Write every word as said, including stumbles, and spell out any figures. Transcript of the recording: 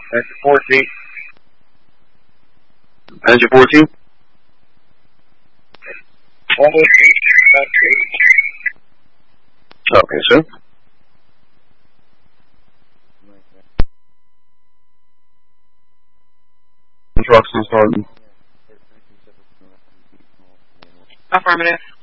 Engine fourteen. Engine fourteen. Almost eight. Okay, sir. Trucks and starting. Affirmative.